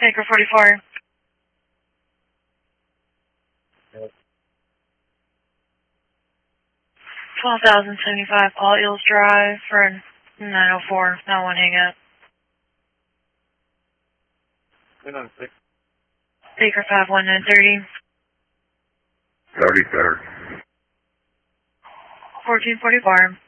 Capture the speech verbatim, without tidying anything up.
Baker forty-four. Yep. twelve thousand seventy-five, Paul Eels Drive for nine oh four, not one hang up. Ten on six. Baker five one nine thirty. thirty-third. fourteen forty-four.